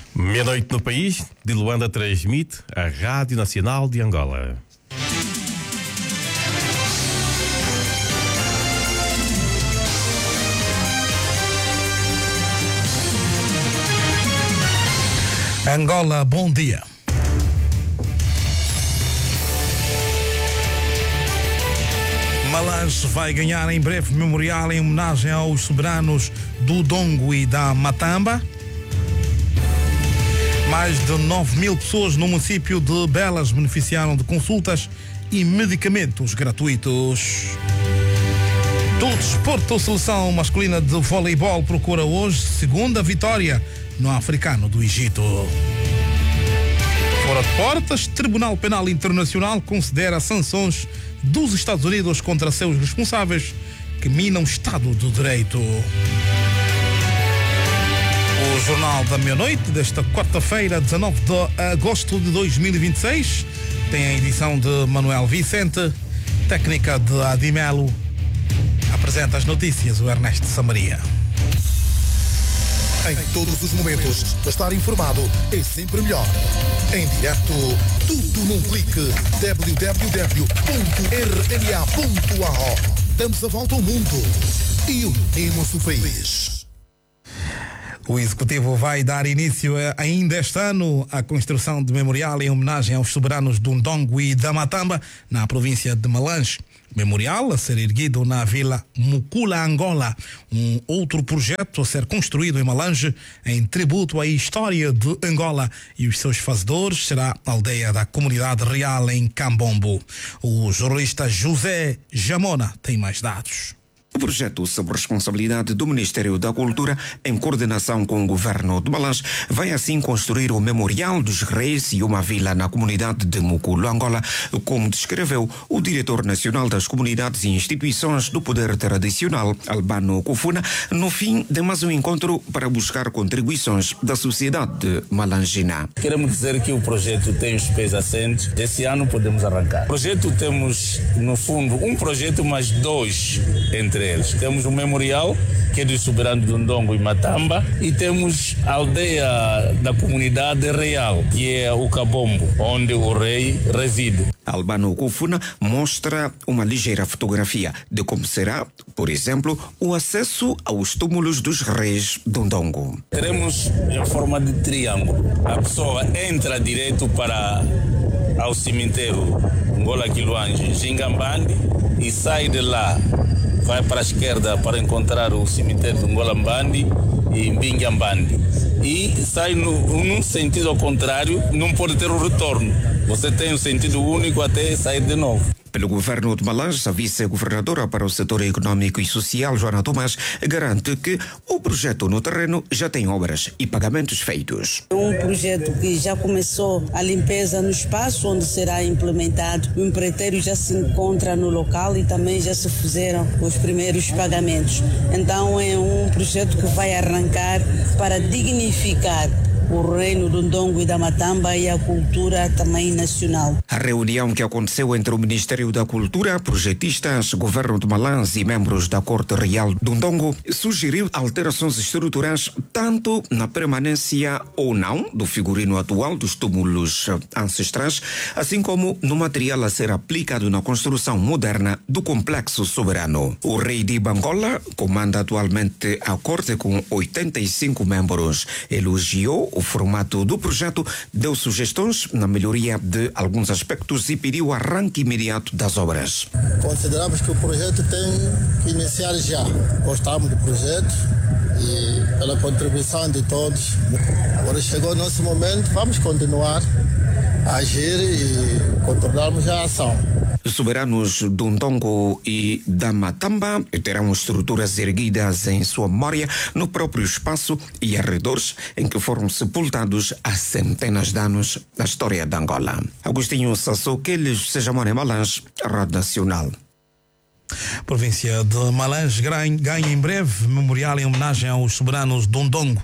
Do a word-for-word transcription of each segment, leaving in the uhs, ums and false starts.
Meia-noite no país, de Luanda transmite a Rádio Nacional de Angola. Angola, bom dia. Malange vai ganhar em breve memorial em homenagem aos soberanos do Ndongo e da Matamba. Mais de nove mil pessoas no município de Belas beneficiaram de consultas e medicamentos gratuitos. Do desporto, a seleção masculina de voleibol procura hoje segunda vitória no Africano do Egito. Fora de portas, Tribunal Penal Internacional considera sanções dos Estados Unidos contra seus responsáveis que minam o Estado do Direito. O Jornal da Meia-Noite desta quarta-feira, dezanove de agosto de dois mil e vinte e seis, tem a edição de Manuel Vicente, técnica de Adimelo. Apresenta as notícias o Ernesto Samaria. Em todos os momentos, estar informado é sempre melhor. Em direto, tudo num clique. w w w ponto r n a ponto a o. Damos a volta ao mundo e unimos o país. O Executivo vai dar início ainda este ano à construção de memorial em homenagem aos soberanos do Ndongo e da Matamba, na província de Malange. Memorial a ser erguido na Vila Mukula, Angola. Um outro projeto a ser construído em Malange em tributo à história de Angola e os seus fazedores será a aldeia da comunidade real em Cambombo. O jornalista José Jamona tem mais dados. O projeto, sob responsabilidade do Ministério da Cultura, em coordenação com o governo de Malange, vai assim construir o Memorial dos Reis e uma vila na comunidade de Mukulu, Angola, como descreveu o diretor nacional das comunidades e instituições do poder tradicional, Albano Kufuna, no fim de mais um encontro para buscar contribuições da sociedade malangina. Queremos dizer que o projeto tem os pés assentes. Esse ano podemos arrancar. O projeto temos, no fundo, um projeto mais dois entre eles. Temos um memorial que é dos soberanos do Ndongo e Matamba e temos a aldeia da comunidade real, que é o Cambombo, onde o rei reside. Albano Kufuna mostra uma ligeira fotografia de como será, por exemplo, o acesso aos túmulos dos reis do Ndongo. Teremos em forma de triângulo. A pessoa entra direto para ao cemitério Ngola Kiluange, Jingambandi, e sai de lá, vai para a esquerda para encontrar o cemitério de Ngolambandi e Mbingyambandi. E sai no, num sentido ao contrário, não pode ter o retorno. Você tem um sentido único até sair de novo. Pelo governo de Malange, a vice-governadora para o setor econômico e social, Joana Tomás, garante que o projeto no terreno já tem obras e pagamentos feitos. É um projeto que já começou a limpeza no espaço onde será implementado. O empreiteiro já se encontra no local e também já se fizeram os primeiros pagamentos. Então é um projeto que vai arrancar para dignificar o reino do Ndongo e da Matamba e a cultura também nacional. A reunião que aconteceu entre o Ministério da Cultura, projetistas, governo de Malange e membros da Corte Real do Ndongo sugeriu alterações estruturais tanto na permanência ou não do figurino atual dos túmulos ancestrais, assim como no material a ser aplicado na construção moderna do complexo soberano. O rei de Bangola comanda atualmente a Corte com oitenta e cinco membros. Elogiou o formato do projeto, deu sugestões na melhoria de alguns aspectos e pediu arranque imediato das obras. Consideramos que o projeto tem que iniciar já. Gostamos do projeto e pela contribuição de todos. Agora chegou o nosso momento, vamos continuar a agir e controlarmos a ação. Os soberanos do Ndongo e da Matamba terão estruturas erguidas em sua memória no próprio espaço e arredores em que foram sepultados há centenas de anos na história de Angola. Agostinho Sassoqueles, Sejamone Malange, Rádio Nacional. Província de Malange ganha em breve memorial em homenagem aos soberanos do Ndongo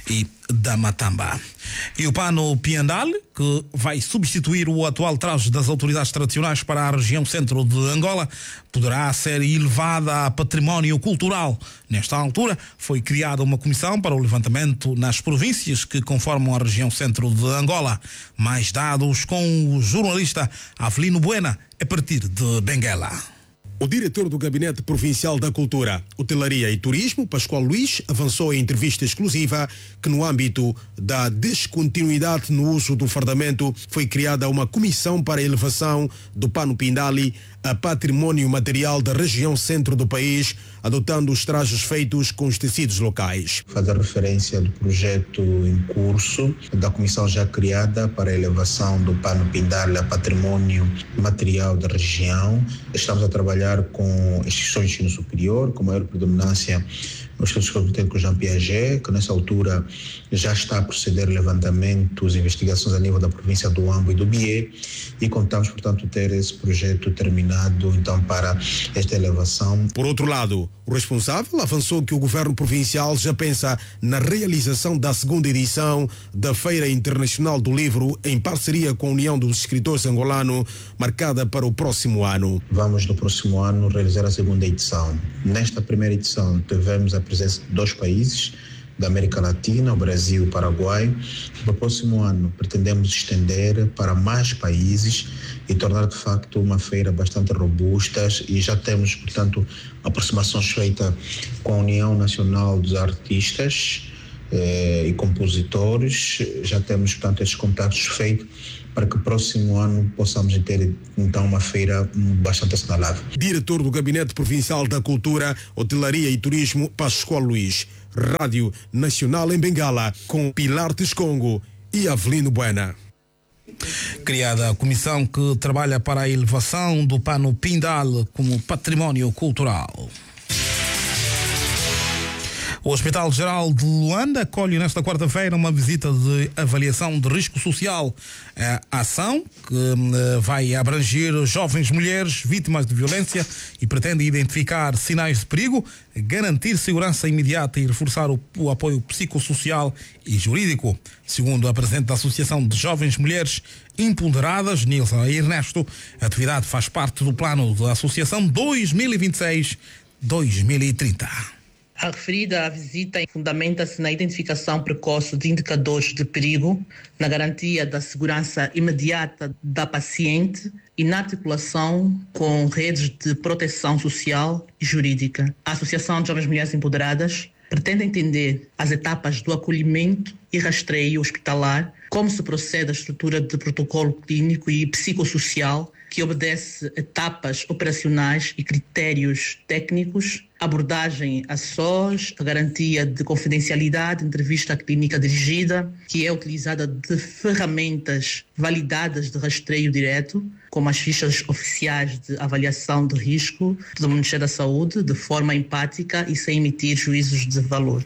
e Damatamba. E o pano Piandal, que vai substituir o atual traje das autoridades tradicionais para a região centro de Angola, poderá ser elevada a património cultural. Nesta altura, foi criada uma comissão para o levantamento nas províncias que conformam a região centro de Angola. Mais dados com o jornalista Avelino Buena, a partir de Benguela. O diretor do Gabinete Provincial da Cultura, Hotelaria e Turismo, Pascoal Luís, avançou em entrevista exclusiva que no âmbito da descontinuidade no uso do fardamento foi criada uma comissão para a elevação do pano Pindali a património material da região centro do país, adotando os trajes feitos com os tecidos locais. Fazer referência do projeto em curso, da comissão já criada para a elevação do pano Pindali a património material da região. Estamos a trabalhar com instituições de ensino superior, com maior predominância no Instituto Técnico Jean Piaget, que nessa altura já está a proceder levantamentos e investigações a nível da província do Ambo e do Bié, e contamos, portanto, ter esse projeto terminado, então, para esta elevação. Por outro lado, o responsável avançou que o governo provincial já pensa na realização da segunda edição da Feira Internacional do Livro, em parceria com a União dos Escritores Angolano, marcada para o próximo ano. Vamos, no próximo ano, realizar a segunda edição. Nesta primeira edição, tivemos a presença de dois países da América Latina, o Brasil e o Paraguai. No próximo ano, pretendemos estender para mais países e tornar, de facto, uma feira bastante robusta, e já temos, portanto, aproximações feitas com a União Nacional dos Artistas eh, e Compositores. Já temos, portanto, esses contatos feitos para que o próximo ano possamos ter, então, uma feira bastante assinalável. Diretor do Gabinete Provincial da Cultura, Hotelaria e Turismo, Pascoal Luís. Rádio Nacional em Bengala, com Pilar Tescongo e Avelino Buena. Criada a comissão que trabalha para a elevação do pano Pindal como património cultural. O Hospital Geral de Luanda acolhe nesta quarta-feira uma visita de avaliação de risco social. A ação, que vai abranger jovens mulheres vítimas de violência e pretende identificar sinais de perigo, garantir segurança imediata e reforçar o, o apoio psicossocial e jurídico. Segundo a presidente da Associação de Jovens Mulheres Empoderadas, Nilsa Ernesto, a atividade faz parte do plano da Associação dois mil e vinte e seis a dois mil e trinta. A referida visita fundamenta-se na identificação precoce de indicadores de perigo, na garantia da segurança imediata da paciente e na articulação com redes de proteção social e jurídica. A Associação de Jovens Mulheres Empoderadas pretende entender as etapas do acolhimento e rastreio hospitalar, como se procede a estrutura de protocolo clínico e psicossocial, que obedece etapas operacionais e critérios técnicos, abordagem a sós, a garantia de confidencialidade, entrevista clínica dirigida, que é utilizada de ferramentas validadas de rastreio direto, como as fichas oficiais de avaliação de risco do Ministério da Saúde, de forma empática e sem emitir juízos de valor.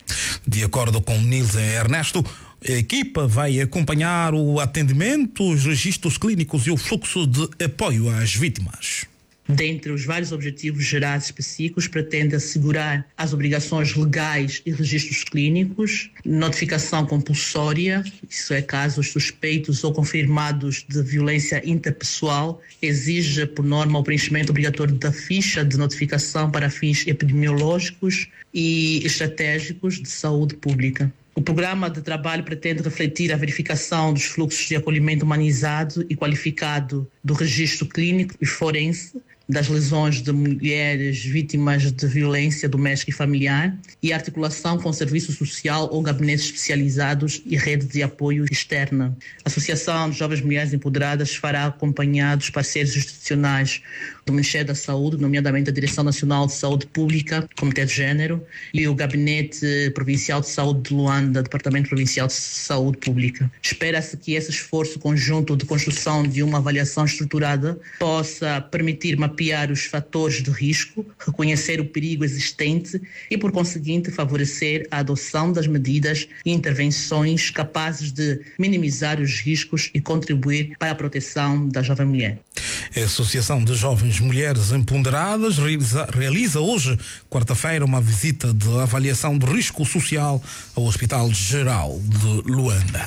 De acordo com Nilsa Ernesto, a equipa vai acompanhar o atendimento, os registros clínicos e o fluxo de apoio às vítimas. Dentre os vários objetivos gerais específicos, pretende assegurar as obrigações legais e registros clínicos, notificação compulsória, isso é caso os suspeitos ou confirmados de violência interpessoal, exige por norma o preenchimento obrigatório da ficha de notificação para fins epidemiológicos e estratégicos de saúde pública. O programa de trabalho pretende refletir a verificação dos fluxos de acolhimento humanizado e qualificado do registro clínico e forense, das lesões de mulheres vítimas de violência doméstica e familiar e articulação com serviço social ou gabinetes especializados e rede de apoio externa. A Associação de Jovens Mulheres Empoderadas fará acompanhar dos parceiros institucionais do Ministério da Saúde, nomeadamente a Direção Nacional de Saúde Pública, Comitê de Gênero, e o Gabinete Provincial de Saúde de Luanda, Departamento Provincial de Saúde Pública. Espera-se que esse esforço conjunto de construção de uma avaliação estruturada possa permitir mapear os fatores de risco, reconhecer o perigo existente e, por conseguinte, favorecer a adoção das medidas e intervenções capazes de minimizar os riscos e contribuir para a proteção da jovem mulher. A Associação de Jovens Mulheres Empoderadas realiza, realiza hoje, quarta-feira, uma visita de avaliação de risco social ao Hospital Geral de Luanda.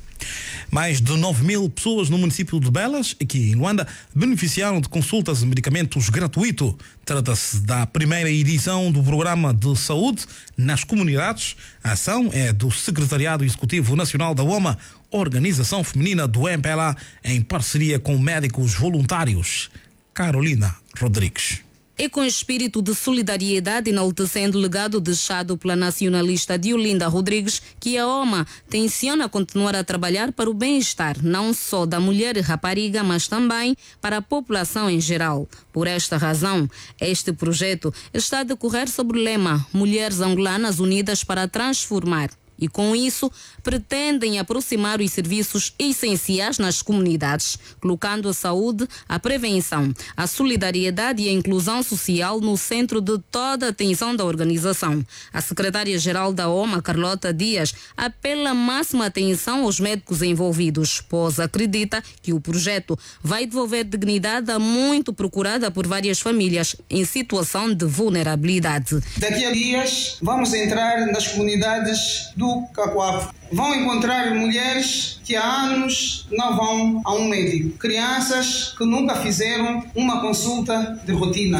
Mais de nove mil pessoas no município de Belas, aqui em Luanda, beneficiaram de consultas e medicamentos gratuitos. Trata-se da primeira edição do Programa de Saúde nas Comunidades. A ação é do Secretariado Executivo Nacional da O M A, Organização Feminina do M P L A, em parceria com médicos voluntários. Carolina Rodrigues. E com espírito de solidariedade, enaltecendo o legado deixado pela nacionalista Diolinda Rodrigues, que a O M A tenciona continuar a trabalhar para o bem-estar não só da mulher e rapariga, mas também para a população em geral. Por esta razão, este projeto está a decorrer sob o lema Mulheres Angolanas Unidas para Transformar. E com isso, pretendem aproximar os serviços essenciais nas comunidades, colocando a saúde, a prevenção, a solidariedade e a inclusão social no centro de toda a atenção da organização. A secretária-geral da O M A, Carlota Dias, apela a máxima atenção aos médicos envolvidos, pois acredita que o projeto vai devolver dignidade a muito procurada por várias famílias em situação de vulnerabilidade. Daqui a dias, vamos entrar nas comunidades do do Cacoavo. Vão encontrar mulheres que há anos não vão a um médico, crianças que nunca fizeram uma consulta de rotina,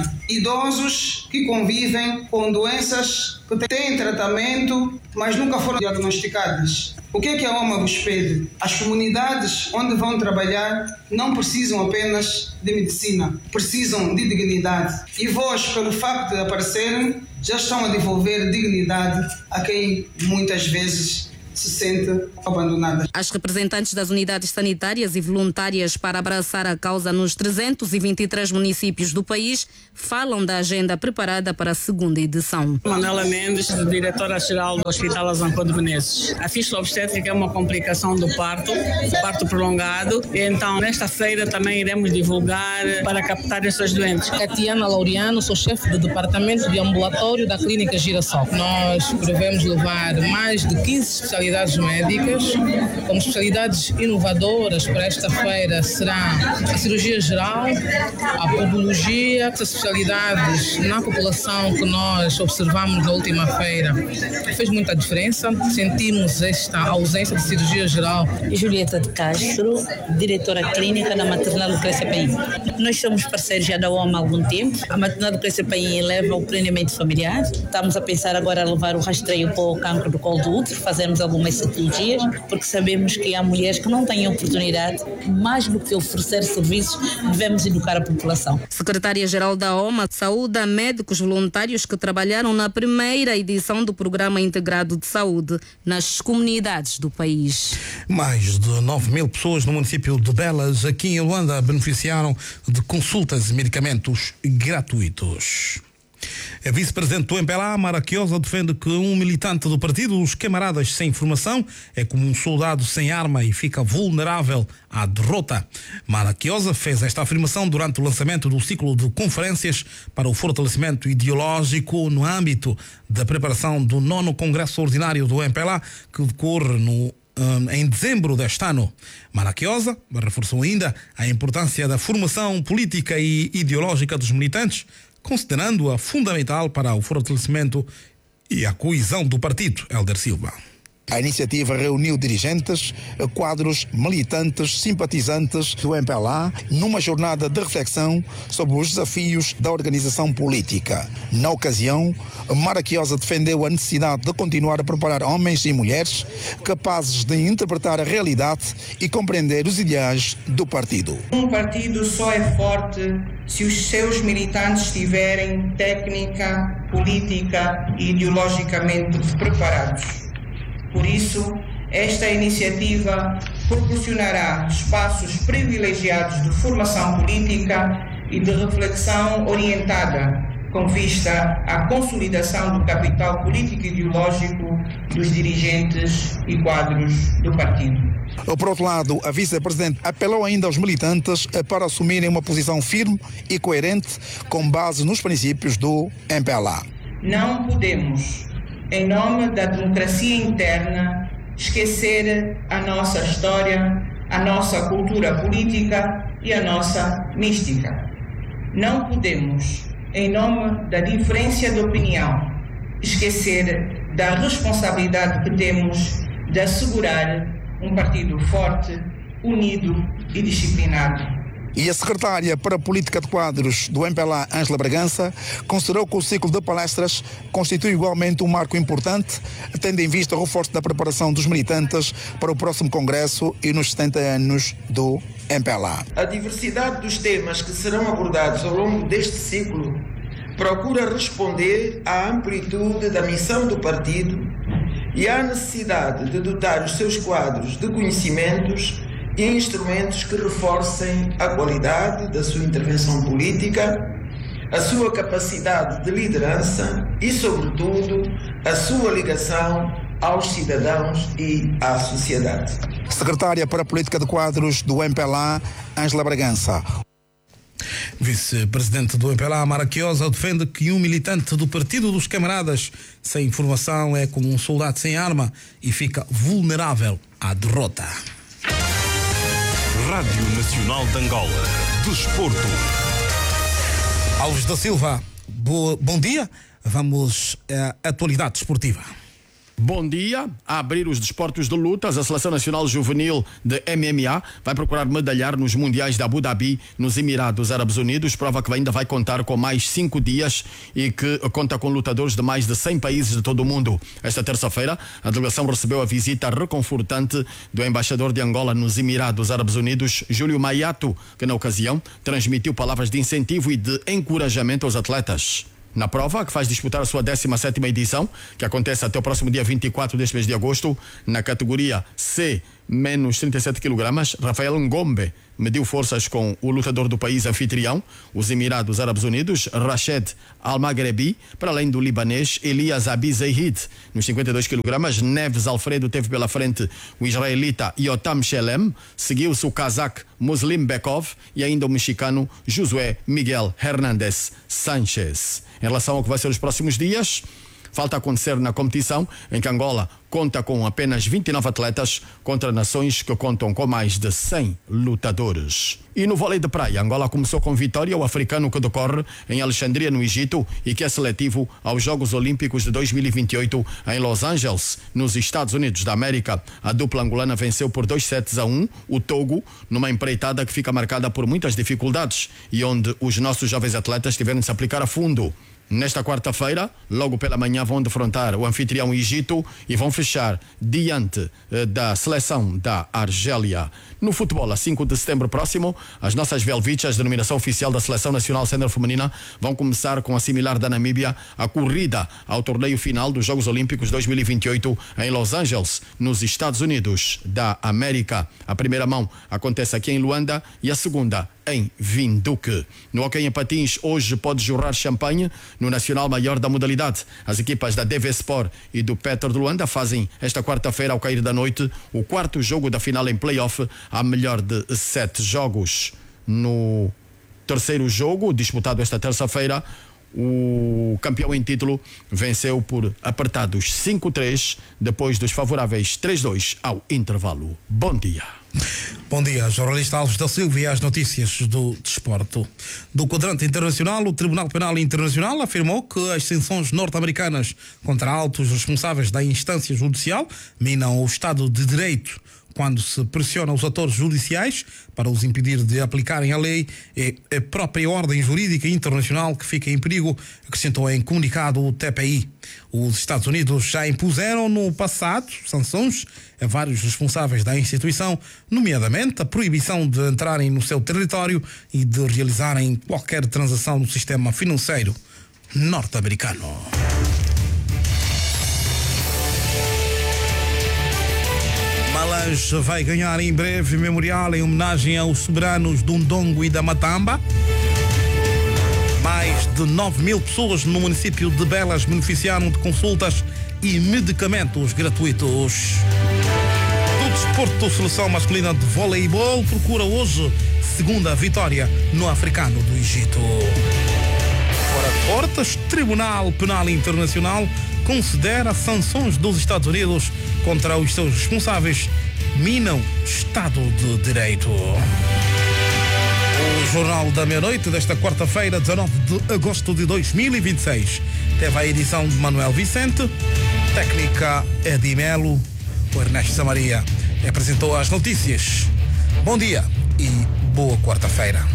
idosos que convivem com doenças que têm tratamento, mas nunca foram diagnosticadas. O que é que a O M A vos pede? As comunidades onde vão trabalhar não precisam apenas de medicina, precisam de dignidade. E vós, pelo facto de aparecerem, já estão a devolver dignidade a quem muitas vezes se sente abandonada. As representantes das unidades sanitárias e voluntárias para abraçar a causa nos trezentos e vinte e três municípios do país falam da agenda preparada para a segunda edição. Manuela Mendes, diretora-geral do Hospital Azancô de Menezes. A fístula obstétrica é uma complicação do parto, parto prolongado, e então nesta feira também iremos divulgar para captar esses doentes. Tatiana Laureano, sou chefe do departamento de ambulatório da Clínica Girassol. Nós prevemos levar mais de quinze especialidades médicas, como especialidades inovadoras para esta feira será a cirurgia geral, a podologia, as especialidades na população que nós observamos na última feira. Fez muita diferença, sentimos esta ausência de cirurgia geral. Julieta de Castro, diretora clínica da Maternal Lucrécia Paim. Nós somos parceiros já da O M A há algum tempo. A Maternal Lucrécia Paim leva o planeamento familiar. Estamos a pensar agora a levar o rastreio para o cancro do colo do útero, fazemos algumas cirurgias, porque sabemos que há mulheres que não têm oportunidade, mais do que oferecer serviços, devemos educar a população. Secretária-geral da O M A saúda médicos voluntários que trabalharam na primeira edição do Programa Integrado de Saúde nas comunidades do país. Mais de nove mil pessoas no município de Belas, aqui em Luanda, beneficiaram de consultas e medicamentos gratuitos. A vice-presidente do M P L A, Mara Quiosa, defende que um militante do partido, os camaradas sem formação, é como um soldado sem arma e fica vulnerável à derrota. Mara Quiosa fez esta afirmação durante o lançamento do ciclo de conferências para o fortalecimento ideológico no âmbito da preparação do nono Congresso Ordinário do M P L A, que decorre no em dezembro deste ano. Mara Quiosa reforçou ainda a importância da formação política e ideológica dos militantes, considerando-a fundamental para o fortalecimento e a coesão do partido. Hélder Silva. A iniciativa reuniu dirigentes, quadros, militantes, simpatizantes do M P L A numa jornada de reflexão sobre os desafios da organização política. Na ocasião, Mara Quiosa defendeu a necessidade de continuar a preparar homens e mulheres capazes de interpretar a realidade e compreender os ideais do partido. Um partido só é forte se os seus militantes estiverem técnica, política e ideologicamente preparados. Por isso, esta iniciativa proporcionará espaços privilegiados de formação política e de reflexão orientada com vista à consolidação do capital político e ideológico dos dirigentes e quadros do partido. Por outro lado, a vice-presidente apelou ainda aos militantes para assumirem uma posição firme e coerente com base nos princípios do M P L A. Não podemos, em nome da democracia interna, esquecer a nossa história, a nossa cultura política e a nossa mística. Não podemos, em nome da diferença de opinião, esquecer da responsabilidade que temos de assegurar um partido forte, unido e disciplinado. E a secretária para a Política de Quadros do M P L A, Ângela Bragança, considerou que o ciclo de palestras constitui igualmente um marco importante, tendo em vista o reforço da preparação dos militantes para o próximo Congresso e nos setenta anos do M P L A. A diversidade dos temas que serão abordados ao longo deste ciclo procura responder à amplitude da missão do partido e à necessidade de dotar os seus quadros de conhecimentos e instrumentos que reforcem a qualidade da sua intervenção política, a sua capacidade de liderança e, sobretudo, a sua ligação aos cidadãos e à sociedade. Secretária para a Política de Quadros do M P L A, Ângela Bragança. Vice-presidente do M P L A, Mara Quiosa, defende que um militante do Partido dos Camaradas sem informação é como um soldado sem arma e fica vulnerável à derrota. Rádio Nacional de Angola. Desporto. Alves da Silva, bo, bom dia. Vamos à atualidade esportiva. Bom dia. A abrir os desportos de lutas, a Seleção Nacional Juvenil de M M A vai procurar medalhar nos Mundiais de Abu Dhabi, nos Emirados Árabes Unidos, prova que ainda vai contar com mais cinco dias e que conta com lutadores de mais de cem países de todo o mundo. Esta terça-feira, a delegação recebeu a visita reconfortante do embaixador de Angola nos Emirados Árabes Unidos, Júlio Maiato, que na ocasião transmitiu palavras de incentivo e de encorajamento aos atletas. Na prova, que faz disputar a sua décima sétima edição, que acontece até o próximo dia vinte e quatro deste mês de agosto, na categoria C, menos trinta e sete quilogramas, Rafael Ngombe mediu forças com o lutador do país anfitrião, os Emirados Árabes Unidos, Rached Al-Maghrebi, para além do libanês Elias Abi Zeid. Nos cinquenta e dois quilogramas, Neves Alfredo teve pela frente o israelita Yotam Shelem, seguiu-se o cazaque Muslim Bekov e ainda o mexicano Josué Miguel Hernández Sánchez. Em relação ao que vai ser os próximos dias, falta acontecer na competição, em que Angola conta com apenas vinte e nove atletas contra nações que contam com mais de cem lutadores. E no vôlei de praia, Angola começou com vitória o africano que decorre em Alexandria, no Egito, e que é seletivo aos Jogos Olímpicos de dois mil e vinte e oito em Los Angeles, nos Estados Unidos da América. A dupla angolana venceu por dois sets a um o Togo, numa empreitada que fica marcada por muitas dificuldades e onde os nossos jovens atletas tiveram de se aplicar a fundo. Nesta quarta-feira, logo pela manhã, vão defrontar o anfitrião Egito e vão fechar diante eh, da seleção da Argélia. No futebol, a cinco de setembro próximo, as nossas Velvichas, denominação oficial da Seleção Nacional Sénior Feminina, vão começar com a similar da Namíbia, a corrida ao torneio final dos Jogos Olímpicos dois mil e vinte e oito em Los Angeles, nos Estados Unidos da América. A primeira mão acontece aqui em Luanda e a segunda em Vinduque. No hóquei em patins, hoje pode jorrar champanhe no Nacional Maior da modalidade. As equipas da D V Sport e do Petro de Luanda fazem esta quarta-feira, ao cair da noite, o quarto jogo da final em play-off, a melhor de sete jogos. No terceiro jogo, disputado esta terça-feira, o campeão em título venceu por apertados cinco a três, depois dos favoráveis três a dois ao intervalo. Bom dia. Bom dia, jornalista Alves da Silva, e as notícias do desporto. Do quadrante internacional, o Tribunal Penal Internacional afirmou que as sanções norte-americanas contra altos responsáveis da instância judicial minam o Estado de Direito. Quando se pressiona os atores judiciais para os impedir de aplicarem a lei, é a própria ordem jurídica internacional que fica em perigo, acrescentou em comunicado o T P I. Os Estados Unidos já impuseram no passado sanções a vários responsáveis da instituição, nomeadamente a proibição de entrarem no seu território e de realizarem qualquer transação no sistema financeiro norte-americano. Malange vai ganhar em breve memorial em homenagem aos soberanos do Ndongo e da Matamba. Mais de nove mil pessoas no município de Belas beneficiaram de consultas e medicamentos gratuitos. Do desporto, a seleção masculina de voleibol procura hoje segunda vitória no Africano do Egito. Fora de portas, Tribunal Penal Internacional considera sanções dos Estados Unidos contra os seus responsáveis minam Estado de Direito. O Jornal da Meia-Noite desta quarta-feira, dezanove de agosto de dois mil e vinte e seis. Teve a edição de Manuel Vicente, técnica Edi Melo, o Ernesto Samaria apresentou as notícias. Bom dia e boa quarta-feira.